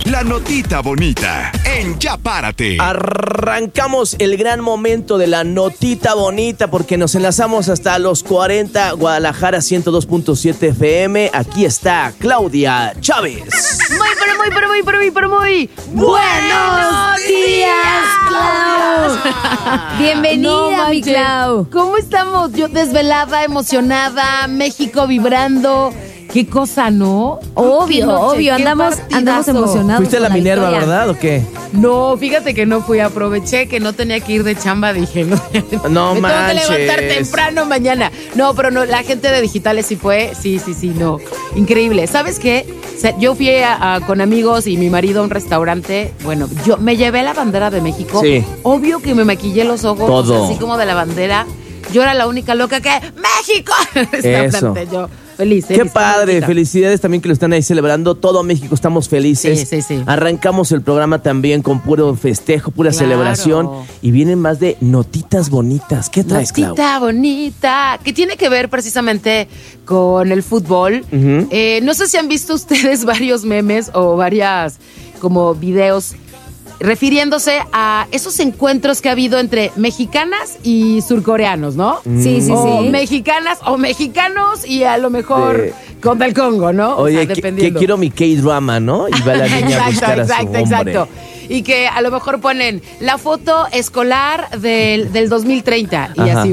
La notita bonita en Ya Párate. Arrancamos el gran momento de la notita bonita porque nos enlazamos hasta los 40, Guadalajara 102.7 FM. Aquí está Claudia Chávez. Muy buenos días, Clau. Bienvenida, mi Clau. ¿Cómo estamos? Yo desvelada, emocionada, México vibrando. Qué cosa, ¿no? Obvio, andamos emocionados. ¿Fuiste a la Minerva, verdad, o qué? No, fíjate que no fui, aproveché que no tenía que ir de chamba, dije, no me manches. tengo que levantar temprano mañana. No, pero no, la gente de Digitales sí fue, sí, no, increíble. ¿Sabes qué? Yo fui con amigos y mi marido a un restaurante, bueno, yo me llevé la bandera de México, sí. Obvio que me maquillé los ojos, todo. Así como de la bandera, yo era la única loca que, ¡México! Eso. Yo feliz. Qué padre, felicidades también que lo están ahí celebrando. Todo México estamos felices. Sí. Arrancamos el programa también con puro festejo, pura celebración. Y vienen más de notitas bonitas. ¿Qué traes, Clau? Notita bonita, que tiene que ver precisamente con el fútbol. Uh-huh. No sé si han visto ustedes varios memes o varias como videos refiriéndose a esos encuentros que ha habido entre mexicanas y surcoreanos, ¿no? Sí. O mexicanas o mexicanos y a lo mejor con del Congo, ¿no? Oye, o sea, dependiendo. quiero mi K-drama, ¿no? Y va la niña a buscar a su hombre. Exacto. Y que a lo mejor ponen la foto escolar del 2030 y Ajá. así